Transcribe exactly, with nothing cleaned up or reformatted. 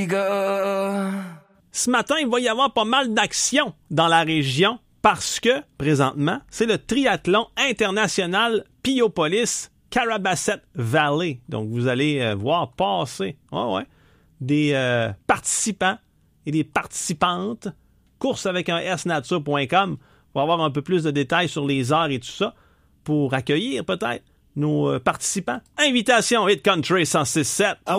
Ce matin, il va y avoir pas mal d'action dans la région parce que, présentement, c'est le triathlon international Piopolis Carrabassett Valley. Donc, vous allez euh, voir passer ouais, ouais, des euh, participants et des participantes. Course avec un S nature point com pour avoir un peu plus de détails sur les heures et tout ça pour accueillir peut-être nos euh, participants. Invitation Hit Country cent six sept.